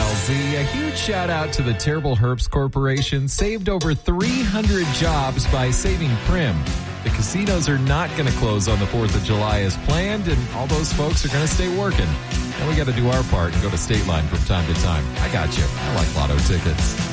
WLZ. A huge shout out to the Terrible Herbst Corporation. Saved over 300 jobs by saving Prim. The casinos are not going to close on the 4th of July as planned, and all those folks are going to stay working. And we got to do our part and go to State Line from time to time. I got you. I like lotto tickets.